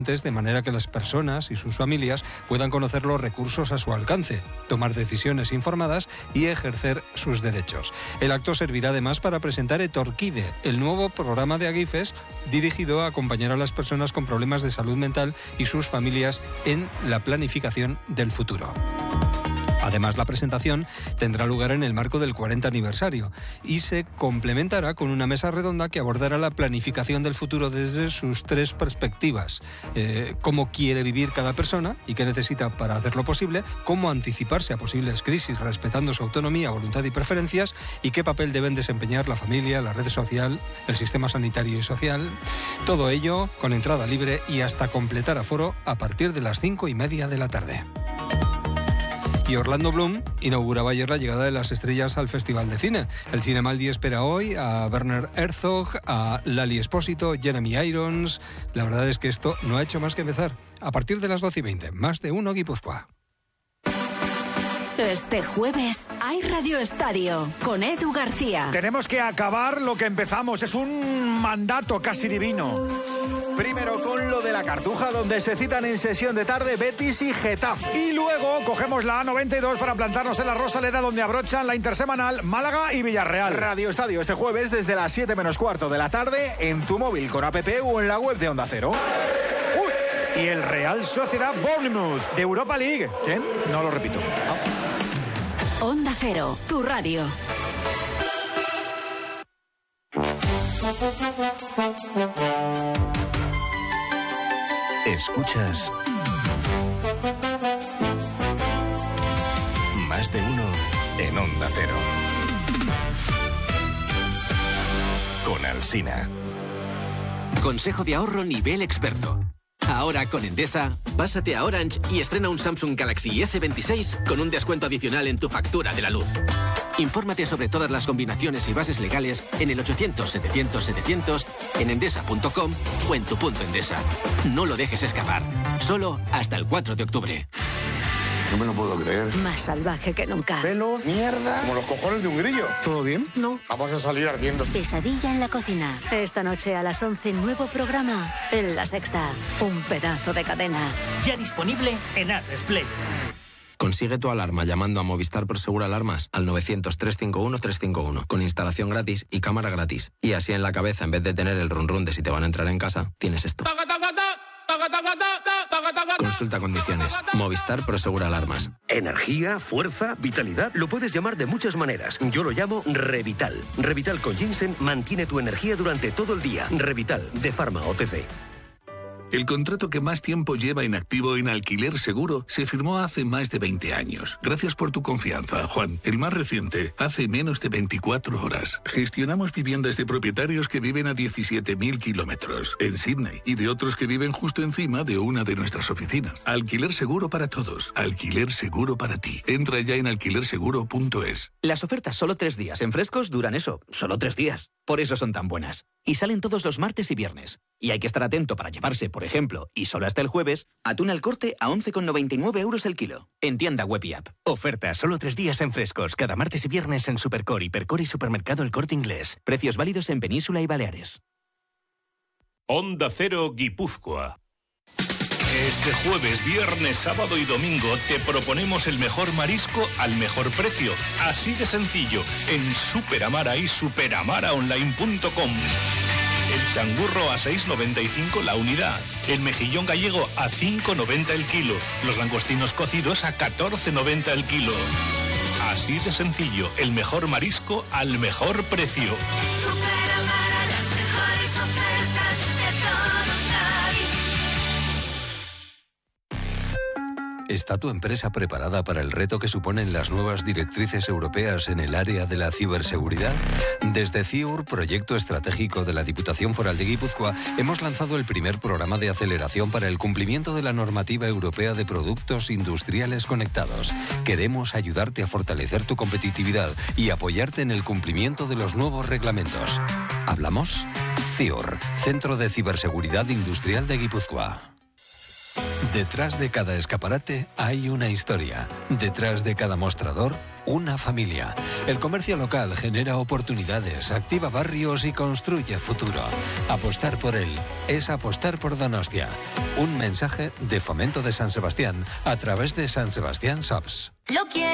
de manera que las personas y sus familias puedan conocer los recursos a su alcance, tomar decisiones informadas y ejercer sus derechos. El acto servirá además para presentar Etorkide, el nuevo programa de Agifes dirigido a acompañar a las personas con problemas de salud mental y sus familias en la planificación del futuro. Además, la presentación tendrá lugar en el marco del 40 aniversario y se complementará con una mesa redonda que abordará la planificación del futuro desde sus tres perspectivas. Cómo quiere vivir cada persona y qué necesita para hacerlo posible, cómo anticiparse a posibles crisis respetando su autonomía, voluntad y preferencias, y qué papel deben desempeñar la familia, la red social, el sistema sanitario y social. Todo ello con entrada libre y hasta completar aforo a partir de las 5:30 de la tarde. Y Orlando Bloom inauguraba ayer la llegada de las estrellas al Festival de Cine. El Cinemaldi espera hoy a Werner Herzog, a Lali Espósito, Jeremy Irons. La verdad es que esto no ha hecho más que empezar. A partir de las 12:20, Más de Uno Guipúzcoa. Este jueves hay Radio Estadio con Edu García. Tenemos que acabar lo que empezamos. Es un mandato casi divino. Primero con lo de la Cartuja, donde se citan en sesión de tarde Betis y Getafe. Y luego cogemos la A92 para plantarnos en la Rosaleda, donde abrochan la intersemanal Málaga y Villarreal. Radio Estadio este jueves desde las 7 menos cuarto de la tarde en tu móvil con app o en la web de Onda Cero. Y el Real Sociedad Bournemouth de Europa League. ¿Quién? No lo repito. Onda Cero, tu radio. Escuchas Más de Uno en Onda Cero con Alsina. Consejo de ahorro nivel experto. Ahora con Endesa, pásate a Orange y estrena un Samsung Galaxy S26 con un descuento adicional en tu factura de la luz. Infórmate sobre todas las combinaciones y bases legales en el 800-700-700, en endesa.com o en tu punto Endesa. No lo dejes escapar. Solo hasta el 4 de octubre. No me lo puedo creer. Más salvaje que nunca. Pelo, mierda, como los cojones de un grillo. ¿Todo bien? No. Vamos a salir ardiendo. Pesadilla en la cocina. Esta noche a las 11, nuevo programa en La Sexta. Un pedazo de cadena. Ya disponible en Atresplay. Consigue tu alarma llamando a Movistar Prosegur Alarmas al 900-351-351 con instalación gratis y cámara gratis. Y así en la cabeza, en vez de tener el run run de si te van a entrar en casa, tienes esto. Consulta condiciones. Movistar Prosegur Alarmas. Energía, fuerza, vitalidad. Lo puedes llamar de muchas maneras. Yo lo llamo Revital. Revital con ginseng mantiene tu energía durante todo el día. Revital, de Pharma OTC. El contrato que más tiempo lleva inactivo en Alquiler Seguro se firmó hace más de 20 años. Gracias por tu confianza, Juan. El más reciente, hace menos de 24 horas. Gestionamos viviendas de propietarios que viven a 17.000 kilómetros en Sydney y de otros que viven justo encima de una de nuestras oficinas. Alquiler Seguro para todos. Alquiler Seguro para ti. Entra ya en alquilerseguro.es. Las ofertas solo 3 días en Frescos duran eso, solo 3 días. Por eso son tan buenas. Y salen todos los martes y viernes. Y hay que estar atento para llevarse, por ejemplo, y solo hasta el jueves, atún al corte a 11,99 euros el kilo. En tienda web y app. Oferta solo 3 días en Frescos, cada martes y viernes en Supercor, Hipercor y Supermercado El Corte Inglés. Precios válidos en Península y Baleares. Onda Cero Guipúzcoa. Este jueves, viernes, sábado y domingo te proponemos el mejor marisco al mejor precio. Así de sencillo, en Superamara y superamaraonline.com. El changurro a 6,95 la unidad. El mejillón gallego a 5,90 el kilo. Los langostinos cocidos a 14,90 el kilo. Así de sencillo, el mejor marisco al mejor precio. Superamara, las mejores ofertas de todos hay. ¿Está tu empresa preparada para el reto que suponen las nuevas directrices europeas en el área de la ciberseguridad? Desde CIUR, proyecto estratégico de la Diputación Foral de Guipúzcoa, hemos lanzado el primer programa de aceleración para el cumplimiento de la normativa europea de productos industriales conectados. Queremos ayudarte a fortalecer tu competitividad y apoyarte en el cumplimiento de los nuevos reglamentos. ¿Hablamos? CIUR, Centro de Ciberseguridad Industrial de Guipúzcoa. Detrás de cada escaparate hay una historia. Detrás de cada mostrador, una familia. El comercio local genera oportunidades, activa barrios y construye futuro. Apostar por él es apostar por Donostia. Un mensaje de Fomento de San Sebastián a través de San Sebastián Shops.